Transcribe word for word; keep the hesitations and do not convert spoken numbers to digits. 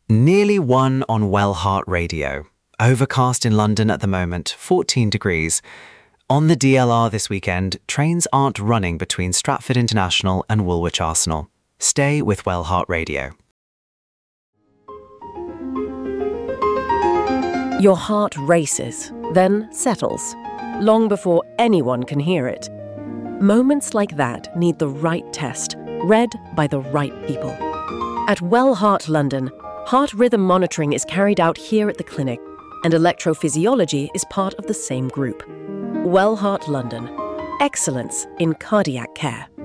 Nearly one on Wellheart Radio. Overcast in London at the moment, fourteen degrees. On the D L R this weekend, trains aren't running between Stratford International and Woolwich Arsenal. Stay with Wellheart Radio. Your heart races, then settles, long before anyone can hear it. Moments like that need the right test, read by the right people. At Wellheart London, heart rhythm monitoring is carried out here at the clinic, and electrophysiology is part of the same group. Wellheart London. Excellence in cardiac care.